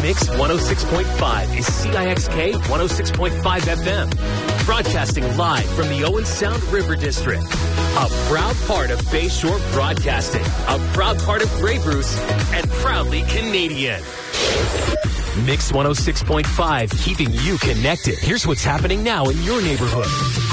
Mix 106.5 is CIXK 106.5 FM. Broadcasting live from the Owen Sound River District. A proud part of Bayshore Broadcasting. A proud part of Grey Bruce. And proudly Canadian. Mix 106.5, keeping you connected. Here's what's happening now in your neighborhood.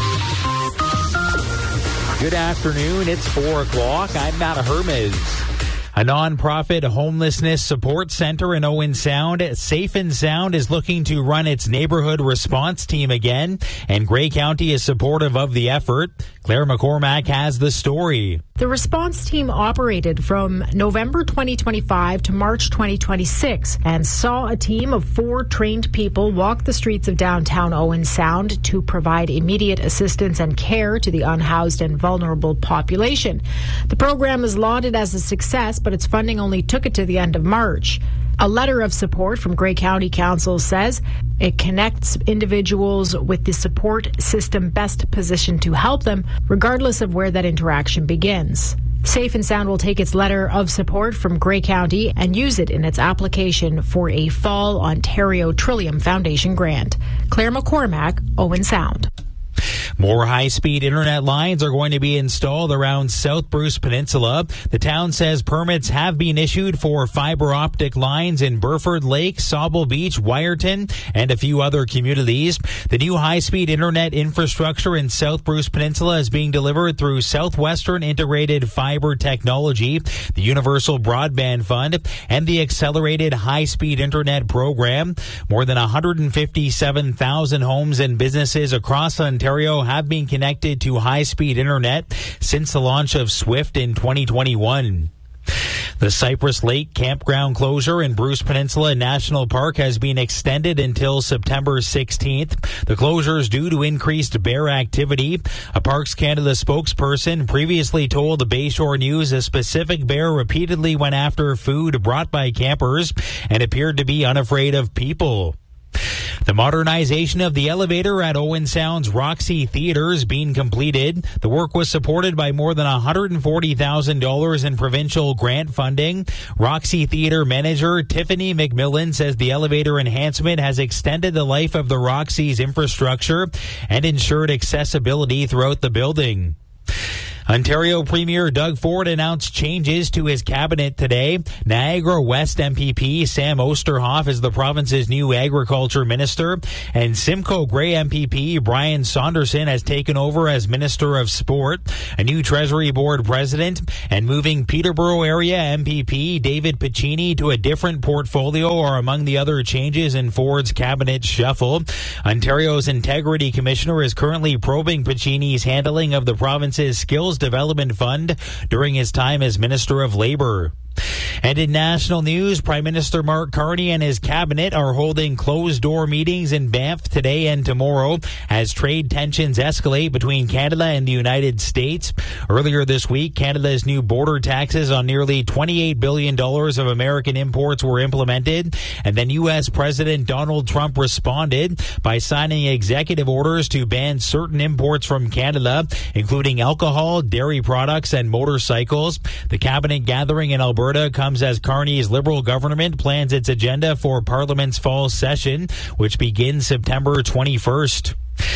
Good afternoon. It's 4 o'clock. I'm Matt Hermes. A nonprofit homelessness support center in Owen Sound, Safe and Sound, is looking to run its neighborhood response team again, and Grey County is supportive of the effort. Claire McCormack has the story. The response team operated from November 2025 to March 2026 and saw a team of 4 trained people walk the streets of downtown Owen Sound to provide immediate assistance and care to the unhoused and vulnerable population. The program is lauded as a success, but its funding only took it to the end of March. A letter of support from Grey County Council says it connects individuals with the support system best positioned to help them, regardless of where that interaction begins. Safe and Sound will take its letter of support from Grey County and use it in its application for a Fall Ontario Trillium Foundation grant. Claire McCormack, Owen Sound. More high-speed internet lines are going to be installed around South Bruce Peninsula. The town says permits have been issued for fiber optic lines in Burford Lake, Sauble Beach, Wyerton, and a few other communities. The new high-speed internet infrastructure in South Bruce Peninsula is being delivered through Southwestern Integrated Fiber Technology, the Universal Broadband Fund, and the Accelerated High-Speed Internet Program. More than 157,000 homes and businesses across Ontario have been connected to high-speed internet since the launch of SWIFT in 2021. The Cypress Lake campground closure in Bruce Peninsula National Park has been extended until September 16th. The closure is due to increased bear activity. A Parks Canada spokesperson previously told the Bayshore News a specific bear repeatedly went after food brought by campers and appeared to be unafraid of people. The modernization of the elevator at Owen Sound's Roxy Theatre is being completed. The work was supported by more than $140,000 in provincial grant funding. Roxy Theatre manager Tiffany McMillan says the elevator enhancement has extended the life of the Roxy's infrastructure and ensured accessibility throughout the building. Ontario Premier Doug Ford announced changes to his cabinet today. Niagara West MPP Sam Osterhoff is the province's new agriculture minister, and Simcoe Grey MPP Brian Saunderson has taken over as Minister of Sport. A new Treasury Board president and moving Peterborough area MPP David Piccini to a different portfolio are among the other changes in Ford's cabinet shuffle. Ontario's Integrity Commissioner is currently probing Piccini's handling of the province's Skills Development Fund during his time as Minister of Labour. And in national news, Prime Minister Mark Carney and his cabinet are holding closed-door meetings in Banff today and tomorrow as trade tensions escalate between Canada and the United States. Earlier this week, Canada's new border taxes on nearly $28 billion of American imports were implemented, and then U.S. President Donald Trump responded by signing executive orders to ban certain imports from Canada, including alcohol, dairy products, and motorcycles. The cabinet gathering in Alberta comes as Carney's Liberal government plans its agenda for Parliament's fall session, which begins September 21st.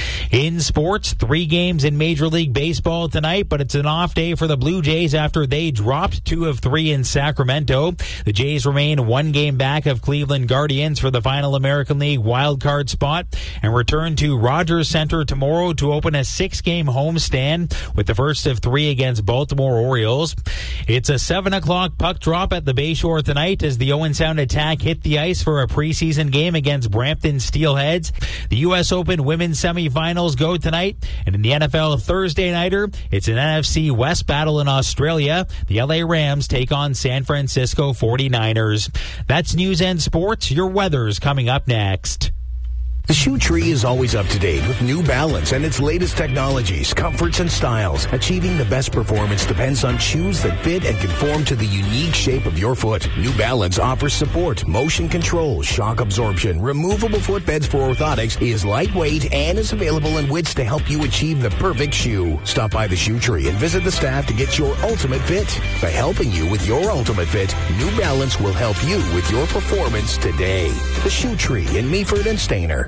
In sports, 3 games in Major League Baseball tonight, but it's an off day for the Blue Jays after they dropped 2 of 3 in Sacramento. The Jays remain 1 game back of Cleveland Guardians for the final American League wildcard spot and return to Rogers Center tomorrow to open a 6-game homestand with the first of 3 against Baltimore Orioles. It's a 7 o'clock puck drop at the Bayshore tonight as the Owen Sound Attack hit the ice for a preseason game against Brampton Steelheads. The U.S. Open women's semifinals go tonight, and in the NFL Thursday nighter, it's an NFC West battle in Australia. The LA Rams take on San Francisco 49ers. That's news and sports. Your weather's coming up next. The Shoe Tree is always up to date with New Balance and its latest technologies, comforts, and styles. Achieving the best performance depends on shoes that fit and conform to the unique shape of your foot. New Balance offers support, motion control, shock absorption, removable footbeds for orthotics, is lightweight, and is available in widths to help you achieve the perfect shoe. Stop by the Shoe Tree and visit the staff to get your ultimate fit. By helping you with your ultimate fit, New Balance will help you with your performance today. The Shoe Tree in Meaford and Stayner.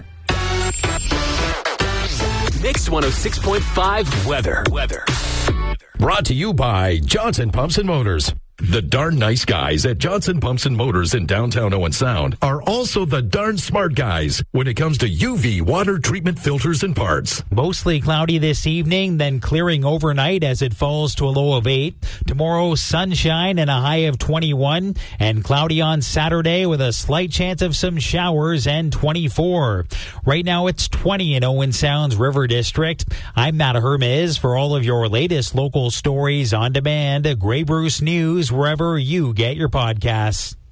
Mix 106.5 weather. Brought to you by Johnson Pumps and Motors. The darn nice guys at Johnson Pumps and Motors in downtown Owen Sound are also the darn smart guys when it comes to UV water treatment filters and parts. Mostly cloudy this evening, then clearing overnight as it falls to a low of 8. Tomorrow, sunshine and a high of 21, and cloudy on Saturday with a slight chance of some showers and 24. Right now, it's 20 in Owen Sound's River District. I'm Matt Hermes for all of your latest local stories on demand. Grey Bruce News, wherever you get your podcasts.